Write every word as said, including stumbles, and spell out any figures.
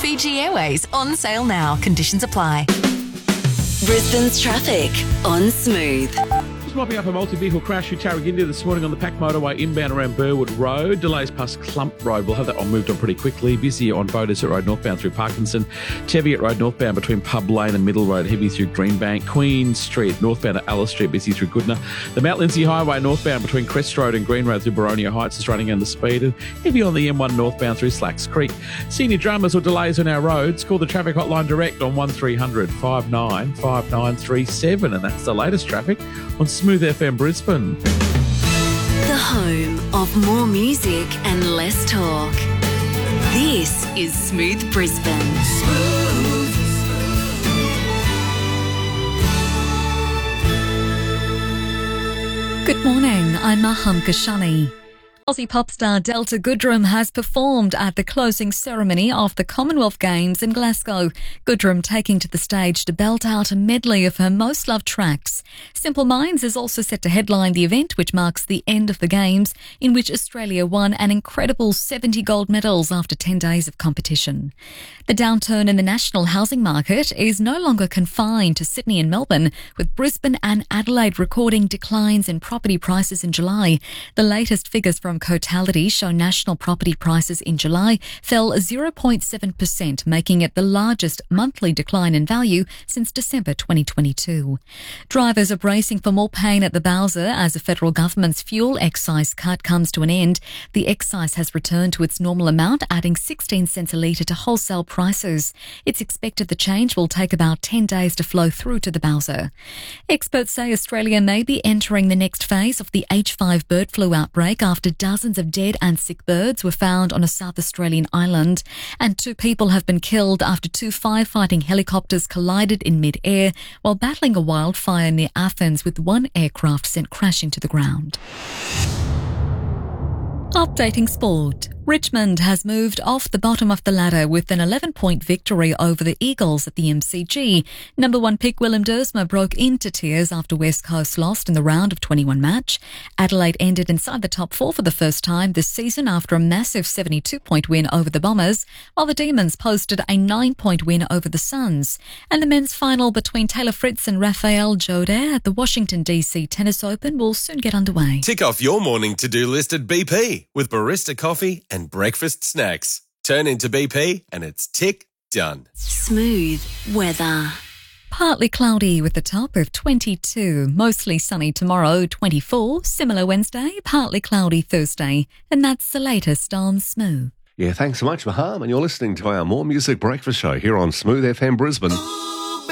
Fiji Airways on sale now. Conditions apply. Brisbane's traffic on Smooth. Mopping up a multi-vehicle crash in Tarraginda this morning on the Pack Motorway inbound around Burwood Road. Delays past Clump Road. We'll have that one moved on pretty quickly. Busy on Beaudesert Road northbound through Parkinson. Teviot Road northbound between Pub Lane and Middle Road, heavy through Greenbank. Queen Street northbound at Alice Street, busy through Goodna. The Mount Lindesay Highway northbound between Crest Road and Green Road through Boronia Heights is running under speed. And heavy on the M one northbound through Slacks Creek. Senior dramas or delays on our roads, call the traffic hotline direct on one three hundred five nine five nine three seven. And that's the latest traffic on Smooth F M Brisbane. The home of more music and less talk. This is Smooth Brisbane. Smooth. Good morning, I'm Maham Kashani. Aussie pop star Delta Goodrem has performed at the closing ceremony of the Commonwealth Games in Glasgow. Goodrem taking to the stage to belt out a medley of her most loved tracks. Simple Minds is also set to headline the event, which marks the end of the Games, in which Australia won an incredible seventy gold medals after ten days of competition. The downturn in the national housing market is no longer confined to Sydney and Melbourne, with Brisbane and Adelaide recording declines in property prices in July. The latest figures from Cotality show national property prices in July fell zero point seven percent, making it the largest monthly decline in value since December twenty twenty-two. Drivers are bracing for more pain at the Bowser as the federal government's fuel excise cut comes to an end. The excise has returned to its normal amount, adding sixteen cents a litre to wholesale prices. It's expected the change will take about ten days to flow through to the Bowser. Experts say Australia may be entering the next phase of the H five bird flu outbreak after dozens of dead and sick birds were found on a South Australian island, and two people have been killed after two firefighting helicopters collided in mid-air while battling a wildfire near Athens, with one aircraft sent crashing to the ground. Updating sport. Richmond has moved off the bottom of the ladder with an eleven-point victory over the Eagles at the M C G. Number one pick Willem Dersma broke into tears after West Coast lost in the round of twenty-one match. Adelaide ended inside the top four for the first time this season after a massive seventy-two point win over the Bombers, while the Demons posted a nine-point win over the Suns. And the men's final between Taylor Fritz and Rafael Joder at the Washington D C Tennis Open will soon get underway. Tick off your morning to-do list at B P with barista coffee and breakfast snacks. Turn into B P and it's tick done. Smooth weather. Partly cloudy with a top of twenty-two. Mostly sunny tomorrow, twenty-four. Similar Wednesday, partly cloudy Thursday. And that's the latest on Smooth. Yeah, thanks so much, Maham. And you're listening to our More Music Breakfast Show here on Smooth F M Brisbane.